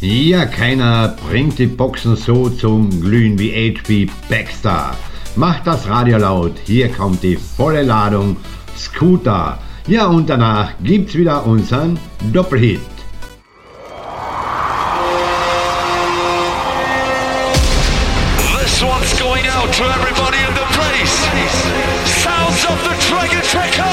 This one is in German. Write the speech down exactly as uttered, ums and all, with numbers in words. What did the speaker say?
Ja, keiner bringt die Boxen so zum Glühen wie H P Baxter. Macht das Radio laut, hier kommt die volle Ladung Scooter. Ja, und danach gibt's wieder unseren Doppelhit. This one's going out to everybody in the place. Sounds of the Dragon Tracker.